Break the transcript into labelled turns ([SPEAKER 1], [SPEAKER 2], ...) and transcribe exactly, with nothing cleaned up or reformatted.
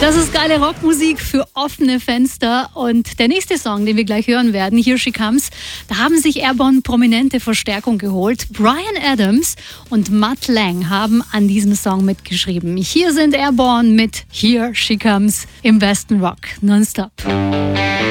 [SPEAKER 1] Das ist geile Rockmusik für offene Fenster. Und der nächste Song, den wir gleich hören werden, Here She Comes, da haben sich Airborne prominente Verstärkung geholt. Bryan Adams und Mutt Lange haben an diesem Song mitgeschrieben. Hier sind Airborne mit Here She Comes im besten Rock nonstop.